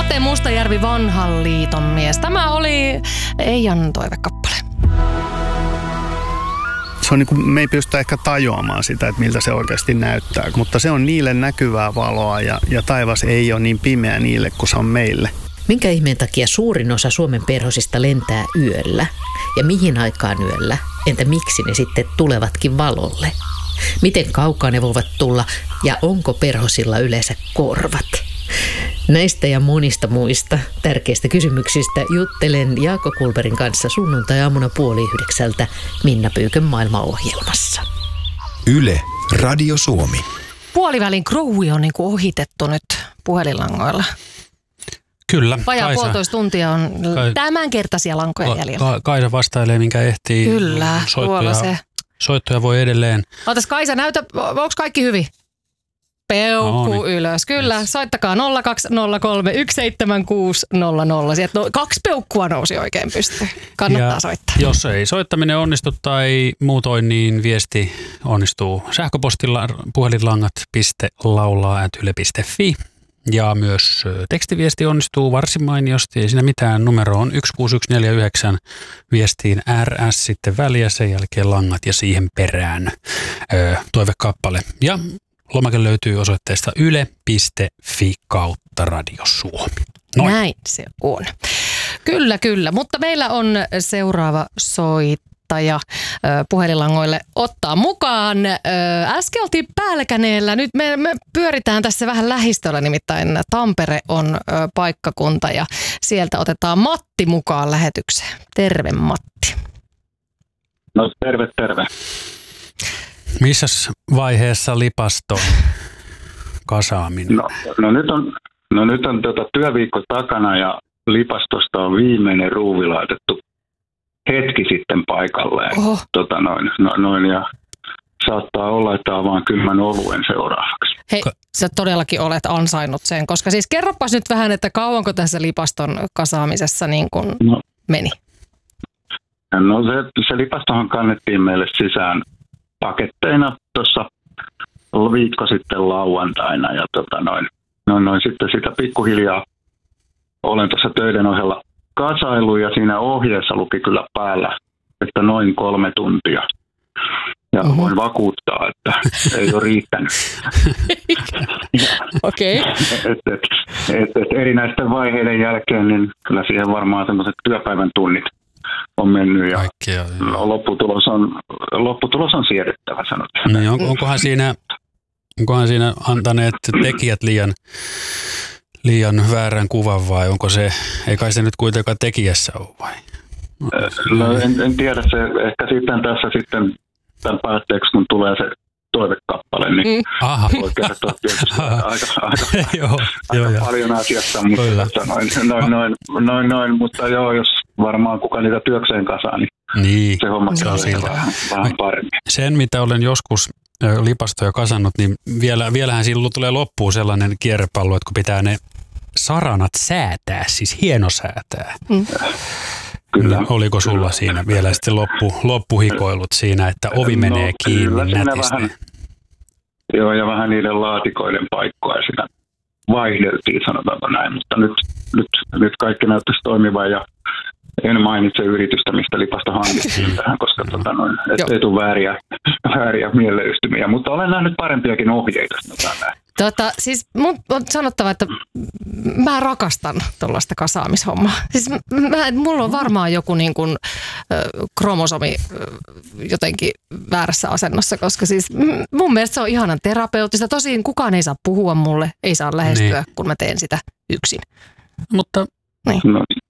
Pate Mustajärvi, Vanhan liiton mies. Tämä oli Eijan toivekappale. Se on niin kuin, me ei pystytä ehkä tajuamaan sitä, että miltä se oikeasti näyttää, mutta se on niille näkyvää valoa ja taivas ei ole niin pimeä niille kuin se on meille. Minkä ihmeen takia suurin osa Suomen perhosista lentää yöllä? Ja mihin aikaan yöllä? Entä miksi ne sitten tulevatkin valolle? Miten kaukaa ne voivat tulla ja onko perhosilla yleensä korvat? Näistä ja monista muista tärkeistä kysymyksistä juttelen Jaakko Kulberin kanssa sunnuntai-aamuna 8:30 Minna Pyykön maailmaohjelmassa. Yle, Radio Suomi. Puolivälin krouvi on niin kuin ohitettu nyt puhelinlangoilla. Kyllä. Vajaa puolitoista tuntia on tämänkertaisia lankoja jäljellä. Kaisa vastailee, minkä ehtii. Kyllä, tuolla se. Soittoja voi edelleen. Ootas Kaisa, näytä, onko kaikki hyvin? Peukku ylös. Kyllä, soittakaa 0203 17600. Sieltä 2 peukkua nousi oikein pystyyn. Kannattaa soittaa. Jos ei soittaminen onnistu tai muutoin, niin viesti onnistuu sähköpostilla puhelinlangat.laulaa@yle.fi. Ja myös tekstiviesti onnistuu varsin mainiosti. Ei siinä mitään. Numero on 16149. Viestiin RS sitten väliä, sen jälkeen langat ja siihen perään toivekappale. Ja lomake löytyy osoitteesta yle.fi/Radio Suomi. Noin. Näin se on. Kyllä, kyllä. Mutta meillä on seuraava soittaja puhelinlangoille ottaa mukaan. Äsken oltiin Pälkäneellä. Nyt me pyöritään tässä vähän lähistöllä, nimittäin Tampere on paikkakunta ja sieltä otetaan Matti mukaan lähetykseen. Terve Matti. No terve, terve. Missäs vaiheessa lipaston kasaaminen? No nyt on työviikko takana ja lipastosta on viimeinen ruuvi laitettu hetki sitten paikalleen. Ja saattaa olla, että avaan 10 oluen seuraavaksi. Hei, sä todellakin olet ansainnut sen, koska siis kerropas nyt vähän, että kauanko tässä lipaston kasaamisessa niin kuin meni? No se lipastohan kannettiin meille sisään paketteina tuossa viikko sitten lauantaina ja sitten sitä pikkuhiljaa olen tuossa töiden ohella kasailu ja siinä ohjeessa luki kyllä päällä, että noin 3 tuntia. Ja voin vakuuttaa, että ei ole riittänyt. Okei. Erinäisten vaiheiden jälkeen, niin kyllä siihen varmaan semmoiset työpäivän tunnit on mennyt ja lopputulos on siedettävä, sanotaan. Niin, onkohan siinä antaneet tekijät liian väärän kuvan vai onko se, ei kai se nyt kuitenkaan tekijässä ole vai? No en tiedä, se ehkä sitten tässä sitten tämän päätteeksi, kun tulee se toivekappale, niin voi kertoa tietysti aika paljon asiasta, mutta mutta joo, jos varmaan kuka niitä työkseen kasaa, niin se homma saa vähän paremmin. Sen, mitä olen joskus lipastoja kasannut, niin vielähän silloin tulee loppuun sellainen kierrepallo, että kun pitää ne saranat säätää, siis hienosäätää. Kyllä. Oliko sulla siinä vielä sitten loppuhikoilut siinä, että ovi menee kiinni nätisti? Joo, ja vähän niiden laatikoiden paikkoja siinä vaihdeltiin, sanotaanko näin, mutta nyt kaikki näyttäisi toimivan ja en mainitse yritystä, mistä lipasta hankittiin tähän, koska ettei tule vääriä mieleystymiä, mutta olen nähnyt parempiakin ohjeita, sanotaan näin. Siis mun on sanottava, että mä rakastan tuollaista kasaamishommaa. Siis mulla on varmaan joku niin kuin kromosomi jotenkin väärässä asennossa, koska siis mun mielestä se on ihanan terapeuttista. Tosin kukaan ei saa puhua mulle, ei saa lähestyä, kun mä teen sitä yksin. Mutta niin.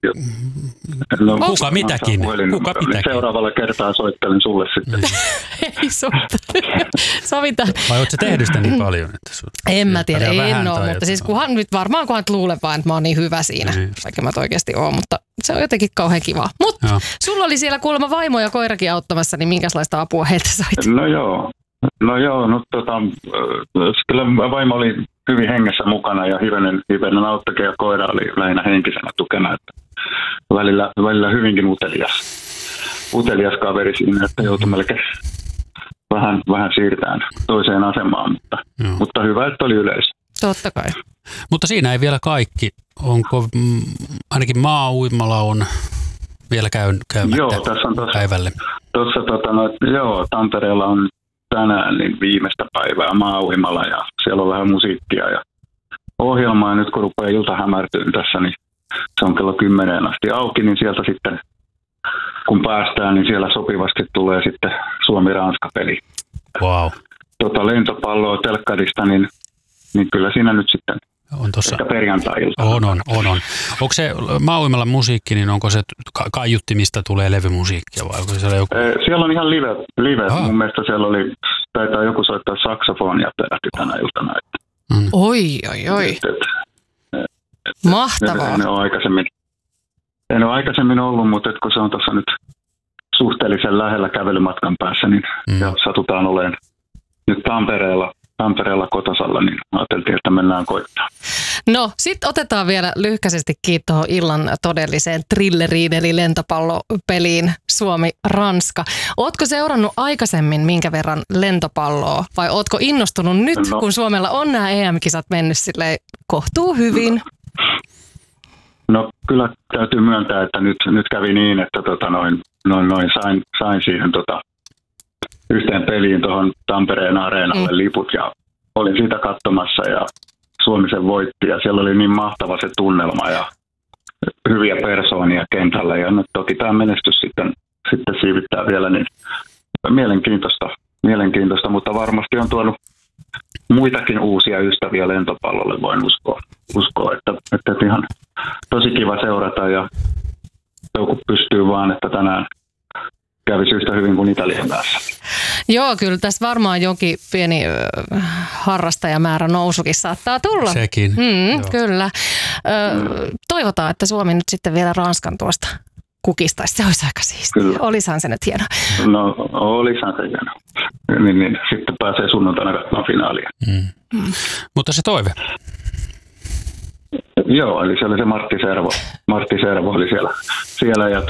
Kuka mitäkin? Seuraavalla kertaa soittelen sulle sitten. Ei sovitaan. Vai ootko sä tehnyt sitä niin paljon? Että en mä tiedä, en ole, mutta siis kunhan nyt luulen vaan, että mä oon niin hyvä siinä, vaikka mä oikeasti oon, mutta se on jotenkin kauhean kivaa. Mutta sulla oli siellä kuulemma vaimo ja koirakin auttamassa, niin minkälaista apua heiltä sait? Kyllä vaimo oli hyvin hengessä mukana ja hivenen auttakin ja koira oli lähinnä henkisenä tukena, että välillä hyvinkin utelias kaveri siinä, että joutui melkein vähän siirtään toiseen asemaan, mutta hyvä, että oli yleisö. Totta kai. Mutta siinä ei vielä kaikki. Onko, ainakin maa-uimala on vielä käymättä Joo, tässä on päivälle. Tampereella on tänään niin viimeistä päivää maa-uimala ja siellä on vähän musiikkia ja ohjelmaa. Nyt kun rupeaa ilta hämärtyyn tässä, niin se on kello 10 asti auki, niin sieltä sitten kun päästään, niin siellä sopivasti tulee sitten Suomi-Ranska-peli. Wow. Lentopalloa telkkarista, niin kyllä siinä nyt sitten on tossa, ehkä perjantai-ilta. On. Onko se maa-uimalla musiikki, niin onko se kaiuttimista tulee levymusiikkia vai onko siellä joku? Siellä on ihan live. Mun mielestä siellä taitaa joku soittaa saksofonia peräti tänä iltana. Oi. Mahtavaa. En ole aikaisemmin ollut, mutta kun se on tuossa nyt suhteellisen lähellä kävelymatkan päässä, niin ja satutaan olemaan nyt Tampereella kotosalla, niin ajateltiin, että mennään koittaa. No, sitten otetaan vielä lyhkäisesti tuohon illan todelliseen thrilleriin, eli lentopallopeliin Suomi-Ranska. Ootko seurannut aikaisemmin minkä verran lentopalloa, vai ootko innostunut nyt, kun Suomella on nämä EM-kisat mennyt silleen kohtuu hyvin? No kyllä täytyy myöntää, että nyt kävi niin, että sain siihen yhteen peliin tuohon Tampereen areenalle liput ja olin siitä katsomassa ja Suomi sen voitti ja siellä oli niin mahtava se tunnelma ja hyviä persoonia kentällä ja nyt toki tämä menestys sitten siivittää vielä, niin mielenkiintoista, mutta varmasti on tuonut muitakin uusia ystäviä lentopallolle, voin uskoa että ihan tosi kiva seurata ja joku pystyy vaan, että tänään kävisi yhtä hyvin kuin Italian päässä. Joo, kyllä tässä varmaan jokin pieni harrastajamäärä nousukin saattaa tulla. Sekin. Kyllä. Toivotaan, että Suomi nyt sitten vielä Ranskan tuosta kukistaisi. Se olisi aika siistiä. Olisihan se nyt hieno. No, olisihan se hieno. Niin, sitten pääsee sunnuntaina katsomaan finaalia. Mutta se toive. Joo, eli se oli se Martti Servo oli siellä ja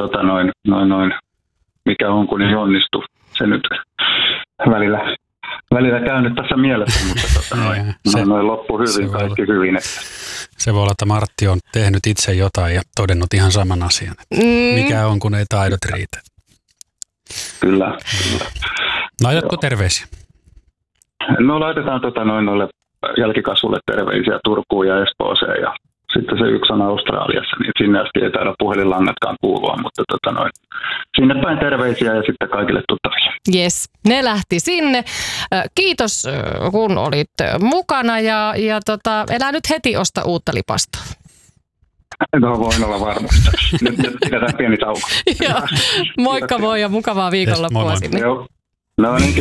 mikä on, kun ei onnistu. Se nyt välillä käynyt tässä mielessä, mutta noin loppu hyvin, kaikki hyvin. Että. Se voi olla, että Martti on tehnyt itse jotain ja todennut ihan saman asian. Mikä on, kun ei taidot riitä. Kyllä. Laitatko terveisiä? No laitetaan noille jälkikasvulle terveisiä Turkuun ja Espooseen ja sitten se yksi on Australiassa, niin sinne asti ei taida puhelinlangatkaan kuulua, mutta sinne päin terveisiä ja sitten kaikille tuttaville. Jes, ne lähti sinne. Kiitos kun olit mukana ja elää nyt heti osta uutta lipasta. No voin olla varmasti. Nyt pidetään pieni tauko. Moikka moi ja mukavaa viikonloppua sinne. Joo. No niin.